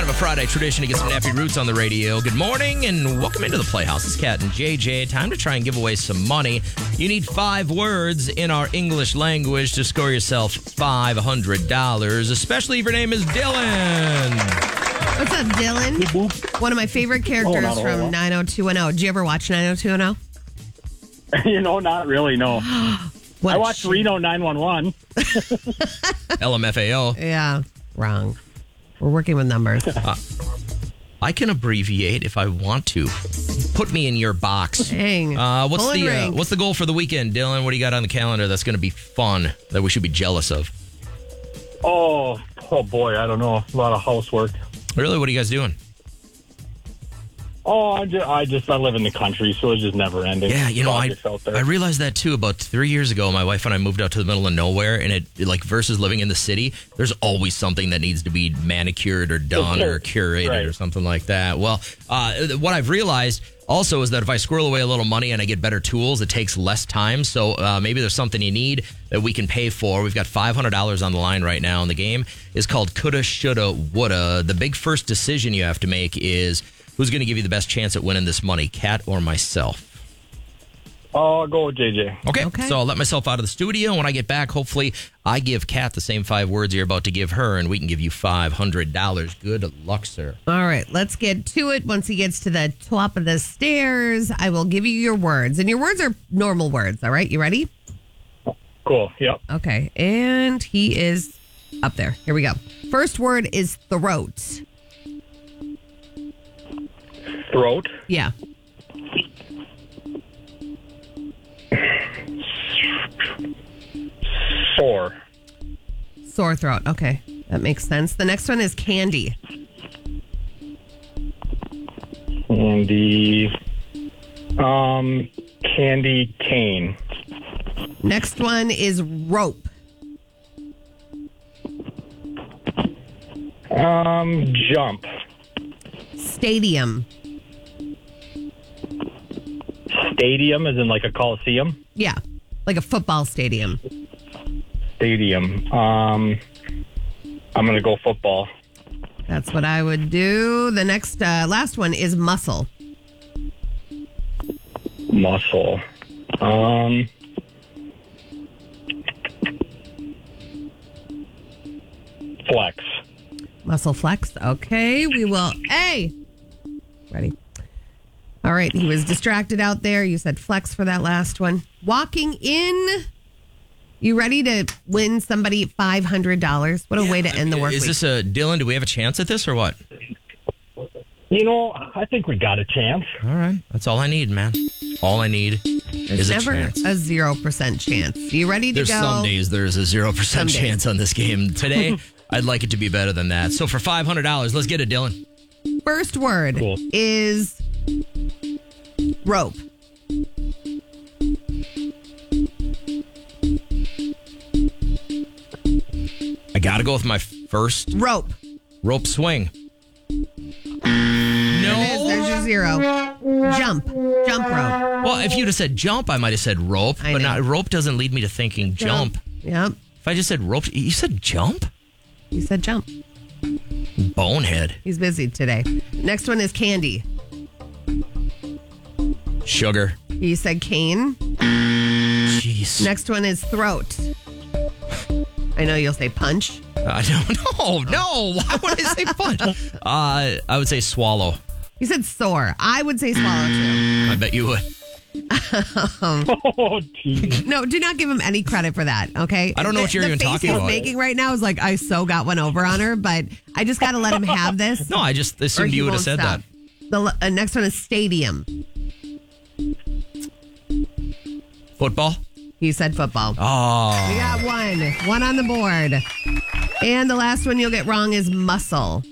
kind of a Friday tradition to get some Nappy Roots on the radio. Good morning and welcome into the Playhouse. It's Kat and JJ. Time to try and give away some money. You need 5 words in our English language to score yourself $500, especially if your name is Dylan. What's up, Dylan? One of my favorite characters from 90210. Did you ever watch 90210? Not really, no. I watched Reno 911. LMFAO. Yeah, wrong. We're working with numbers. I can abbreviate if I want to. Put me in your box. Dang. What's the goal for the weekend, Dylan? What do you got on the calendar that's going to be fun that we should be jealous of? Oh boy, I don't know. A lot of housework. Really? What are you guys doing? Oh, I live in the country, so it's just never ending. Yeah, out there. I realized that too. About 3 years ago, my wife and I moved out to the middle of nowhere, and it like versus living in the city, there's always something that needs to be manicured or done or curated or something like that. Well, what I've realized also is that if I squirrel away a little money and I get better tools, it takes less time. So maybe there's something you need that we can pay for. We've got $500 on the line right now, and the game is called Coulda, Shoulda, Woulda. The big first decision you have to make is who's going to give you the best chance at winning this money, Kat or myself? I'll go with JJ. Okay, so I'll let myself out of the studio. When I get back, hopefully I give Kat the same 5 words you're about to give her, and we can give you $500. Good luck, sir. All right, let's get to it. Once he gets to the top of the stairs, I will give you your words. And your words are normal words, all right? You ready? Cool, yep. Okay, and he is up there. Here we go. First word is throat. Throat. Yeah. Sore. Sore throat. Okay. That makes sense. The next one is candy. Candy. Candy cane. Next one is rope. Jump. Stadium. Stadium, as in like a coliseum? Yeah. Like a football stadium. Stadium. I'm going to go football. That's what I would do. The next, last one is muscle. Muscle. Flex. Muscle flex. Okay, we will. Hey! Ready. All right, he was distracted out there. You said flex for that last one. Walking in. You ready to win somebody $500? What a way to end the work week. Is this Dylan, do we have a chance at this or what? I think we got a chance. All right. That's all I need, man. All I need is a chance. Never a 0% chance. You ready to go? Some days there's a 0% chance on this game. Today, I'd like it to be better than that. So for $500, let's get it, Dylan. First word is rope. I got to go with my first. Rope. Rope swing. No. There's your 0. Jump. Jump rope. Well, if you'd have said jump, I might have said rope. But not, rope doesn't lead me to thinking jump. Yep. If I just said rope, you said jump? You said jump. Bonehead. He's busy today. Next one is candy. Sugar. You said cane. Jeez. Next one is throat. I know you'll say punch. No. Why would I say punch? I would say swallow. You said sore. I would say swallow too. I bet you would. No, do not give him any credit for that, okay? I don't know what you're even talking about. The face he's making right now is like, I so got one over on her, but I just got to let him have this. No, I just assumed you would have said stop. that. The next one is stadium. Football? He said football. Oh. We got one. One on the board. And the last one you'll get wrong is muscle.